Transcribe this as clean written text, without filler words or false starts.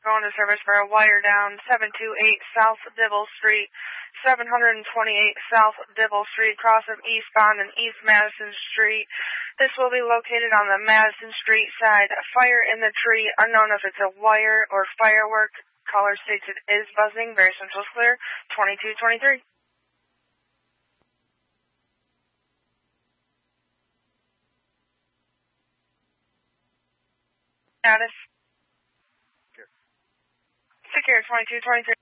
going to service for a wire down 728 South Dibble Street, 728 South Dibble Street, cross of eastbound and East Madison Street. This will be located on the Madison Street side. Fire in the tree, unknown if it's a wire or firework. Caller states it is buzzing. Very Central clear, 2223. Status. Secure 2223.